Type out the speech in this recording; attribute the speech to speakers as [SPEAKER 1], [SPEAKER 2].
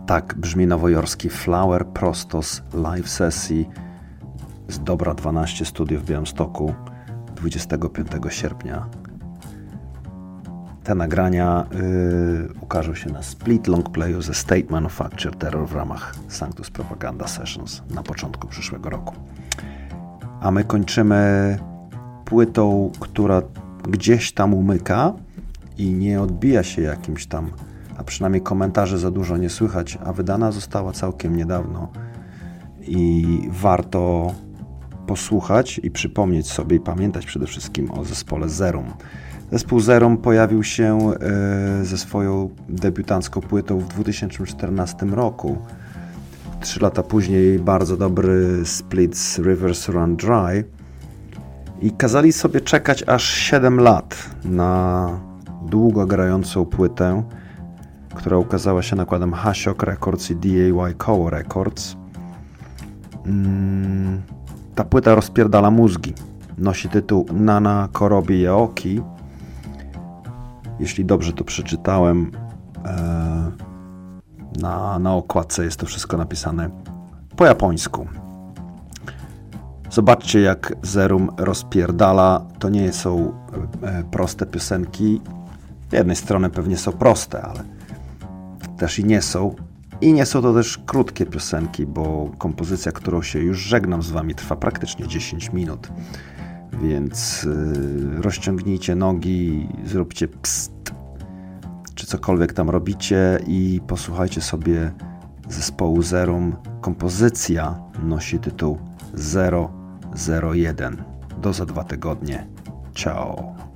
[SPEAKER 1] tak brzmi nowojorski Flower prosto z live sesji z Dobra 12 Studio w Białymstoku 25 sierpnia. Te nagrania ukażą się na split long playu ze State Manufacture Terror w ramach Sanctus Propaganda Sessions na początku przyszłego roku. A my kończymy płytą, która gdzieś tam umyka i nie odbija się jakimś tam, a przynajmniej komentarzy za dużo nie słychać, a wydana została całkiem niedawno i warto posłuchać i przypomnieć sobie i pamiętać przede wszystkim o zespole Zerum. Zespół Zerum pojawił się ze swoją debiutancką płytą w 2014 roku. 3 lata później bardzo dobry split z Rivers Run Dry i kazali sobie czekać aż 7 lat na długo grającą płytę, która ukazała się nakładem Hasiok Records i DAY Koło Records. Ta płyta rozpierdala mózgi. Nosi tytuł Nana Korobi Yaoki. Jeśli dobrze to przeczytałem, na okładce jest to wszystko napisane po japońsku. Zobaczcie, jak Zerum rozpierdala. To nie są proste piosenki. Z jednej strony pewnie są proste, ale też i nie są. I nie są to też krótkie piosenki, bo kompozycja, którą się już żegnam z wami, trwa praktycznie 10 minut. Więc rozciągnijcie nogi, zróbcie pst, czy cokolwiek tam robicie i posłuchajcie sobie zespołu Zerum. Kompozycja nosi tytuł 001. Do za 2 tygodnie. Ciao.